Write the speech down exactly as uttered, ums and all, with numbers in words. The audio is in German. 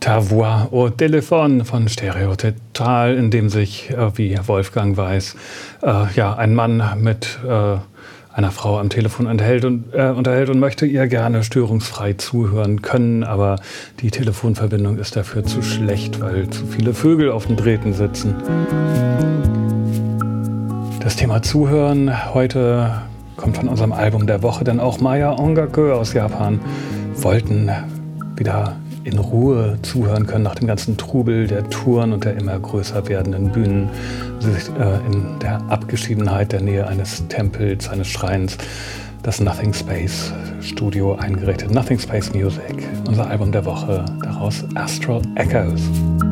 La Voix au Téléphone von Stereo Total, in dem sich, äh, wie Wolfgang weiß, äh, ja, ein Mann mit äh, einer Frau am Telefon unterhält und, äh, unterhält und möchte ihr gerne störungsfrei zuhören können, aber die Telefonverbindung ist dafür zu schlecht, weil zu viele Vögel auf den Drähten sitzen. Das Thema Zuhören heute kommt von unserem Album der Woche, denn auch Maya Ongaku aus Japan wollten wieder in Ruhe zuhören können nach dem ganzen Trubel der Touren und der immer größer werdenden Bühnen, sich äh, in der Abgeschiedenheit der Nähe eines Tempels, eines Schreins, das Nothing Space Studio eingerichtet. Nothing Space Music, unser Album der Woche, daraus Astral Echoes.